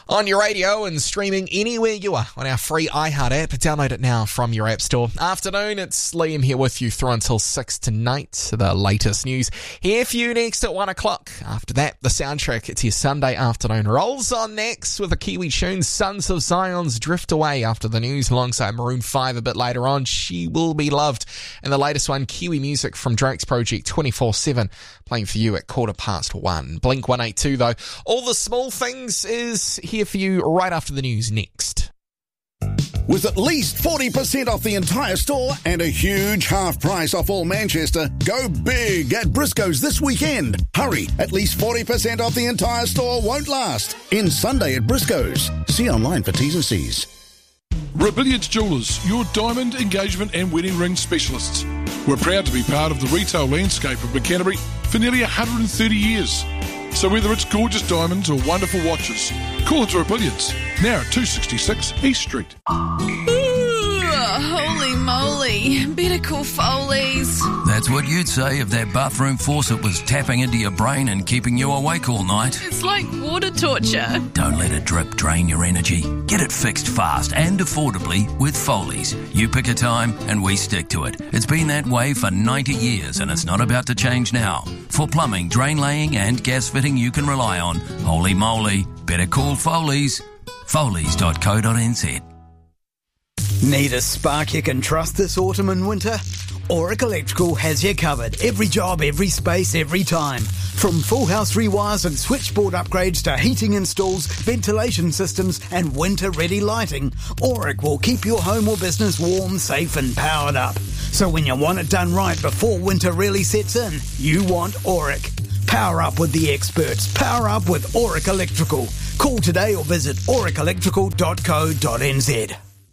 On your radio and streaming anywhere you are on our free iHeart app. Download it now from your app store. Afternoon, it's Liam here with you through until 6 tonight. The latest news here for you next at 1 o'clock. After that, the soundtrack to your Sunday afternoon rolls on next with a Kiwi tune, Sons of Zion's Drift Away after the news alongside Maroon 5 a bit later on. She Will Be Loved. And the latest one, Kiwi music from Drake's project 24/7, playing for you at 1:15. Blink 182 though. All the small things is here for you right after the news next. With at least 40% off the entire store and a huge half price off all Manchester, go big at Briscoe's this weekend. Hurry, at least 40% off the entire store won't last. End Sunday at Briscoe's. See online for T's and C's. Rebellions Jewellers, your diamond, engagement and wedding ring specialists. We're proud to be part of the retail landscape of Canterbury for nearly 130 years. So whether it's gorgeous diamonds or wonderful watches, call into Rebellions, now at 266 East Street. Holy moly, better call Foley's. That's what you'd say if that bathroom faucet was tapping into your brain and keeping you awake all night. It's like water torture. Don't let a drip drain your energy. Get it fixed fast and affordably with Foley's. You pick a time and we stick to it. It's been that way for 90 years and it's not about to change now. For plumbing, drain laying and gas fitting you can rely on, holy moly, better call Foley's. Foleys.co.nz. Need a spark you can trust this autumn and winter? Auric Electrical has you covered. Every job, every space, every time. From full house rewires and switchboard upgrades to heating installs, ventilation systems and winter-ready lighting, Auric will keep your home or business warm, safe and powered up. So when you want it done right before winter really sets in, you want Auric. Power up with the experts. Power up with Auric Electrical. Call today or visit auricelectrical.co.nz.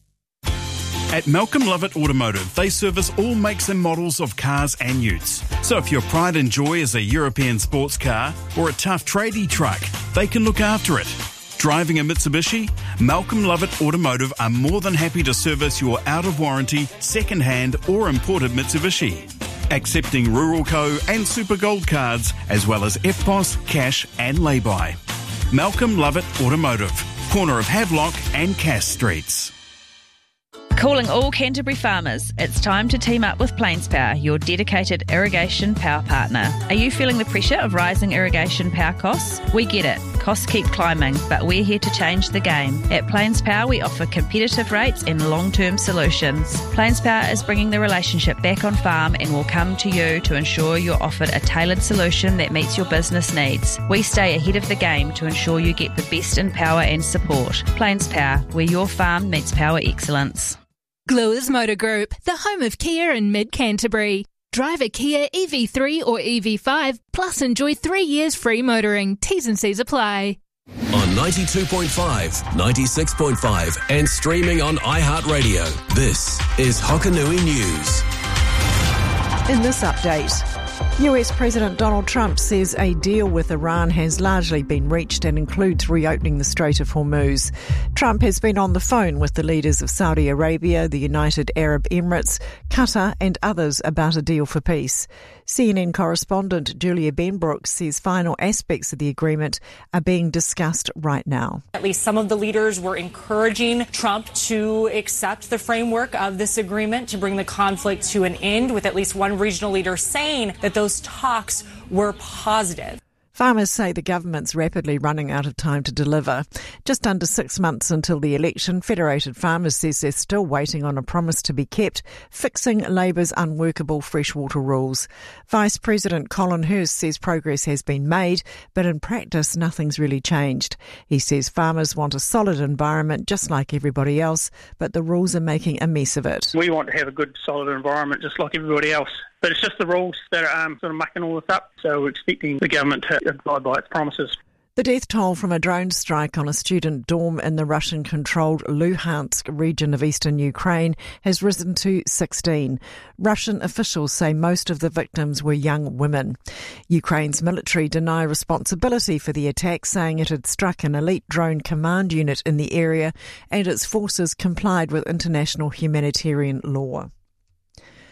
At Malcolm Lovett Automotive, they service all makes and models of cars and utes. So if your pride and joy is a European sports car or a tough tradie truck, they can look after it. Driving a Mitsubishi? Malcolm Lovett Automotive are more than happy to service your out-of-warranty, second-hand or imported Mitsubishi. Accepting Rural Co and Super Gold cards, as well as FPOS, cash and lay-by. Malcolm Lovett Automotive, corner of Havelock and Cass Streets. Calling all Canterbury farmers, it's time to team up with Plains Power, your dedicated irrigation power partner. Are you feeling the pressure of rising irrigation power costs? We get it. Costs keep climbing, but we're here to change the game. At Plains Power, we offer competitive rates and long-term solutions. Plains Power is bringing the relationship back on farm and will come to you to ensure you're offered a tailored solution that meets your business needs. We stay ahead of the game to ensure you get the best in power and support. Plains Power, where your farm meets power excellence. Gluers Motor Group, the home of Kia in mid-Canterbury. Drive a Kia EV3 or EV5, plus enjoy 3 years free motoring. T's and C's apply. On 92.5, 96.5 and streaming on iHeartRadio, this is Hokanui News. In this update, US President Donald Trump says a deal with Iran has largely been reached and includes reopening the Strait of Hormuz. Trump has been on the phone with the leaders of Saudi Arabia, the United Arab Emirates, Qatar and others about a deal for peace. CNN correspondent Julia Benbrook says final aspects of the agreement are being discussed right now. At least some of the leaders were encouraging Trump to accept the framework of this agreement to bring the conflict to an end, with at least one regional leader saying that those talks were positive. Farmers say the government's rapidly running out of time to deliver. Just under 6 months until the election, Federated Farmers says they're still waiting on a promise to be kept, fixing Labour's unworkable freshwater rules. Vice President Colin Hurst says progress has been made, but in practice nothing's really changed. He says farmers want a solid environment just like everybody else, but the rules are making a mess of it. We want to have a good, solid environment just like everybody else. But it's just the rules that are sort of mucking all this up, so we're expecting the government to abide by its promises. The death toll from a drone strike on a student dorm in the Russian-controlled Luhansk region of eastern Ukraine has risen to 16. Russian officials say most of the victims were young women. Ukraine's military deny responsibility for the attack, saying it had struck an elite drone command unit in the area and its forces complied with international humanitarian law.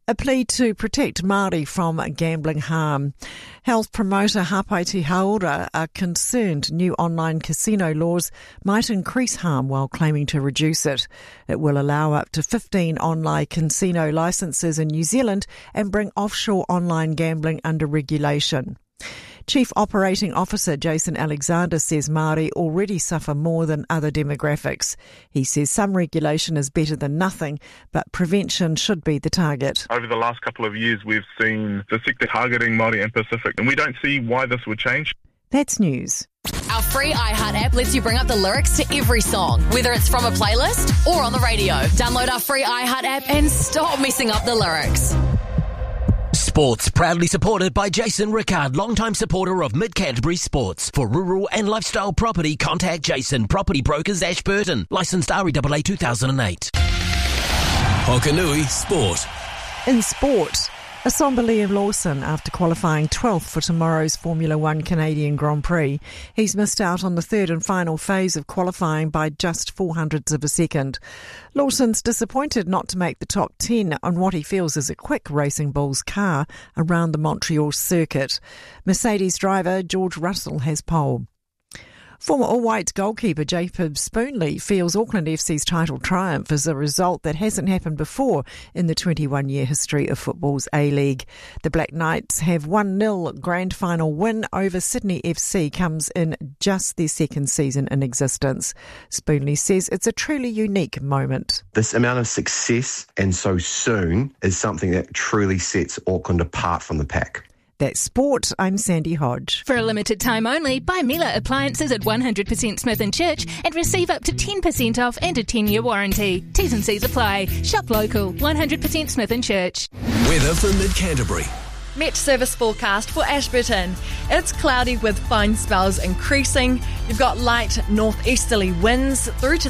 A plea to protect Māori from gambling harm. Health promoter Hāpai Te Hauora are concerned new online casino laws might increase harm while claiming to reduce it. It will allow up to 15 online casino licences in New Zealand and bring offshore online gambling under regulation. Chief Operating Officer Jason Alexander says Māori already suffer more than other demographics. He says some regulation is better than nothing, but prevention should be the target. Over the last couple of years, we've seen the sector targeting Māori and Pacific, and we don't see why this would change. That's news. Our free iHeart app lets you bring up the lyrics to every song, whether it's from a playlist or on the radio. Download our free iHeart app and stop messing up the lyrics. Sports, proudly supported by Jason Rickard, longtime supporter of Mid-Canterbury Sports. For rural and lifestyle property, contact Jason, Property Brokers, Ashburton. Licensed REAA 2008. Hokanui Sport. In sport, Asomba Liam Lawson, after qualifying 12th for tomorrow's Formula One Canadian Grand Prix, he's missed out on the third and final phase of qualifying by just 0.04 of a second. Lawson's disappointed not to make the top 10 on what he feels is a quick Racing Bulls car around the Montreal circuit. Mercedes driver George Russell has pole. Former All-Whites goalkeeper Jacob Spoonley feels Auckland FC's title triumph is a result that hasn't happened before in the 21-year history of football's A-League. The Black Knights have 1-0 grand final win over Sydney FC comes in just their second season in existence. Spoonley says it's a truly unique moment. This amount of success and so soon is something that truly sets Auckland apart from the pack. That's sport. I'm Sandy Hodge. For a limited time only, buy Miller appliances at 100% Smith & Church and receive up to 10% off and a 10-year warranty. T's and C's apply. Shop local. 100% Smith & Church. Weather for Mid-Canterbury. Met service forecast for Ashburton. It's cloudy with fine spells increasing. You've got light northeasterly winds through to